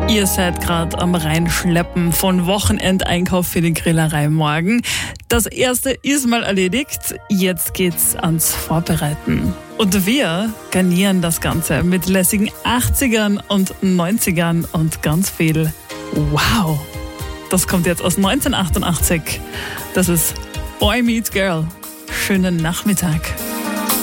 Ihr seid gerade am Reinschleppen von Wochenendeinkauf für die Grillerei morgen. Das erste ist mal erledigt, jetzt geht's ans Vorbereiten. Und wir garnieren das Ganze mit lässigen 80ern und 90ern und ganz viel Wow. Das kommt jetzt aus 1988. Das ist Boy Meets Girl. Schönen Nachmittag.